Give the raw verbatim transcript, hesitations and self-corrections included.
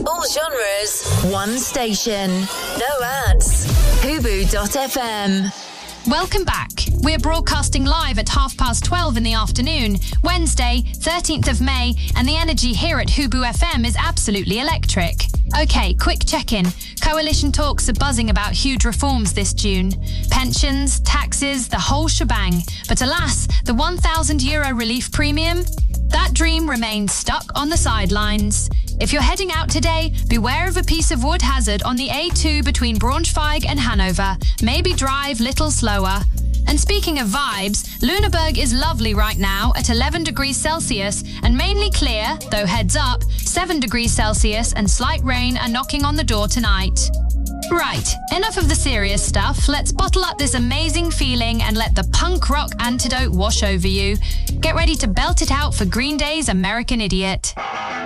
All genres, one station. No ads. Hubu dot f m. Welcome back. We're broadcasting live at half past twelve in the afternoon, Wednesday, thirteenth of May, and the energy here at Hubu F M is absolutely electric. Okay, quick check-in. Coalition talks are buzzing about huge reforms this June. Pensions, taxes, the whole shebang. But alas, the one thousand euro relief premium? That dream remains stuck on the sidelines. If you're heading out today, beware of a piece of wood hazard on the A two between Braunschweig and Hanover. Maybe drive little slower. And speaking of vibes, Lüneburg is lovely right now at eleven degrees Celsius and mainly clear, though heads up, seven degrees Celsius and slight rain are knocking on the door tonight. Right, enough of the serious stuff. Let's bottle up this amazing feeling and let the punk rock antidote wash over you. Get ready to belt it out for Green Day's American Idiot.